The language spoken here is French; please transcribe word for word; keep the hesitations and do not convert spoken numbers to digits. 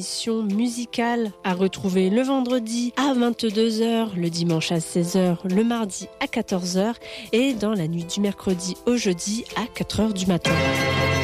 Émission musicale à retrouver le vendredi à vingt-deux heures, le dimanche à seize heures, le mardi à quatorze heures et dans la nuit du mercredi au jeudi à quatre heures du matin.